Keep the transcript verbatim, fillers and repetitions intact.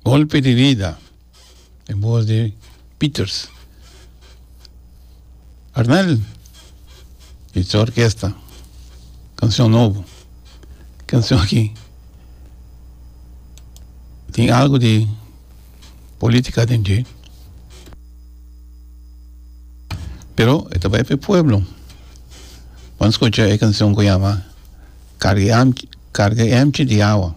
Golpe de Vida, en voz de Peters. Arnel y su orquesta. Canción nueva. Canción aquí. Tiene algo de política dentro. Pero esta va a ser pueblo. Vamos a escuchar la canción que llama Carga Amchi de Agua.